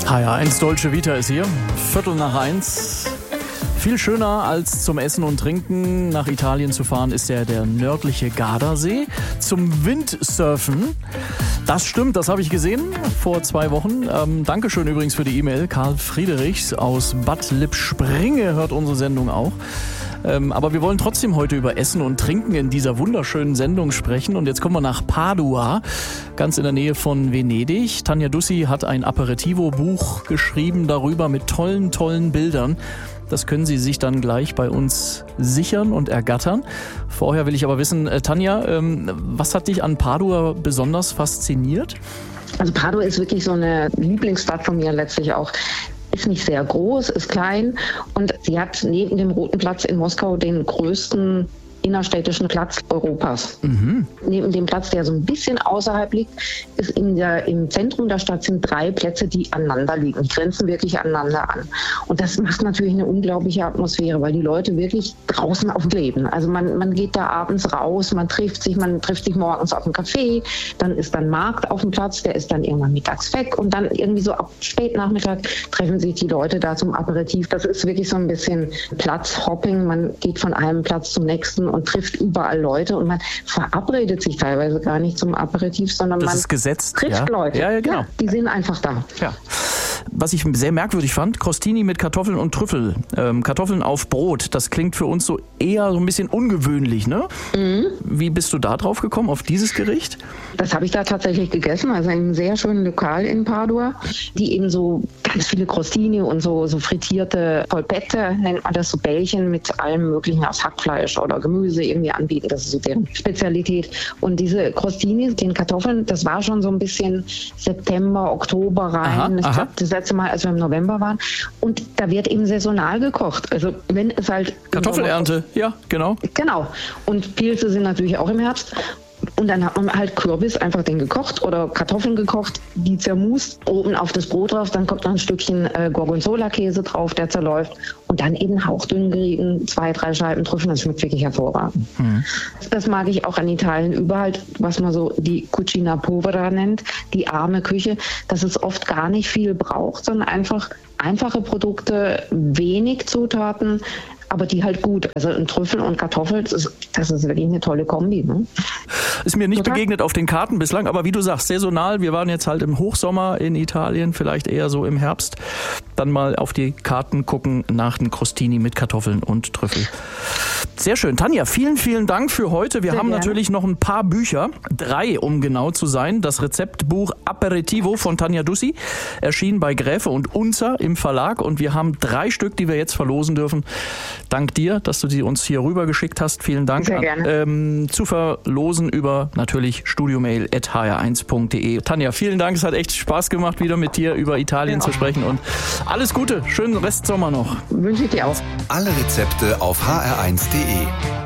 HR1 Dolce Vita ist hier, 1:15. Viel schöner als zum Essen und Trinken nach Italien zu fahren ist ja der nördliche Gardasee. Zum Windsurfen, das stimmt, das habe ich gesehen vor 2 Wochen. Dankeschön übrigens für die E-Mail. Karl Friedrichs aus Bad Lippspringe hört unsere Sendung auch. Aber wir wollen trotzdem heute über Essen und Trinken in dieser wunderschönen Sendung sprechen. Und jetzt kommen wir nach Padua, ganz in der Nähe von Venedig. Tanja Dussi hat ein Aperitivo-Buch geschrieben darüber mit tollen Bildern. Das können Sie sich dann gleich bei uns sichern und ergattern. Vorher will ich aber wissen, Tanja, was hat dich an Padua besonders fasziniert? Also Padua ist wirklich so eine Lieblingsstadt von mir letztlich auch. Ist nicht sehr groß, ist klein und sie hat neben dem Roten Platz in Moskau den größten innerstädtischen Platz Europas. Neben dem Platz, der so ein bisschen außerhalb liegt, ist im Zentrum der Stadt sind 3 Plätze, die aneinander liegen. Die grenzen wirklich aneinander an. Und das macht natürlich eine unglaubliche Atmosphäre, weil die Leute wirklich draußen auf leben. Also man geht da abends raus, man trifft sich morgens auf einen Café, dann ist dann Markt auf dem Platz, der ist dann irgendwann mittags weg und dann irgendwie so ab Spätnachmittag treffen sich die Leute da zum Aperitif. Das ist wirklich so ein bisschen Platzhopping. Man geht von einem Platz zum nächsten und trifft überall Leute und man verabredet sich teilweise gar nicht zum Aperitif, sondern das man ist gesetzt, trifft Leute. Ja, genau. Ja, die sind einfach da. Ja. Was ich sehr merkwürdig fand, Crostini mit Kartoffeln und Trüffel. Kartoffeln auf Brot, das klingt für uns so eher so ein bisschen ungewöhnlich, ne? Wie bist du da drauf gekommen, auf dieses Gericht? Das habe ich da tatsächlich gegessen, also in einem sehr schönen Lokal in Padua, die eben so ganz viele Crostini und so frittierte Polpette, nennt man das, so Bällchen mit allem möglichen aus Hackfleisch oder Gemüse irgendwie anbieten. Das ist so deren Spezialität. Und diese Crostini, den Kartoffeln, das war schon so ein bisschen September, Oktober rein. Ich glaube, das letzte Mal, als wir im November waren. Und da wird eben saisonal gekocht. Also wenn es halt... Kartoffelernte, ja, genau. Genau. Und Pilze sind natürlich auch im Herbst. Und dann hat man halt Kürbis, einfach den gekocht oder Kartoffeln gekocht, die zermust, oben auf das Brot drauf, dann kommt noch ein Stückchen Gorgonzola-Käse drauf, der zerläuft und dann eben hauchdünn gerieben, 2, 3 Scheiben Trüffeln, das schmeckt wirklich hervorragend. Das mag ich auch an Italien überall, was man so die Cucina Povera nennt, die arme Küche, dass es oft gar nicht viel braucht, sondern einfach einfache Produkte, wenig Zutaten, aber die halt gut. Also ein Trüffel und Kartoffel, das ist wirklich eine tolle Kombi. Ne? Ist mir nicht begegnet auf den Karten bislang, aber wie du sagst, saisonal. Wir waren jetzt halt im Hochsommer in Italien, vielleicht eher so im Herbst. Dann mal auf die Karten gucken nach den Crostini mit Kartoffeln und Trüffel. Sehr schön. Tanja, vielen Dank für heute. Wir haben natürlich noch ein paar Bücher, 3 um genau zu sein. Das Rezeptbuch Aperitivo von Tanja Dussi, erschienen bei Gräfe und Unzer im Verlag. Und wir haben 3 Stück, die wir jetzt verlosen dürfen. Dank dir, dass du sie uns hier rüber geschickt hast. Vielen Dank. Sehr gerne. Zu verlosen über natürlich studiomail@hr1.de. Tanja, vielen Dank. Es hat echt Spaß gemacht, wieder mit dir über Italien zu sprechen. Und alles Gute. Schönen Restsommer noch. Wünsche ich dir auch. Alle Rezepte auf hr1.de.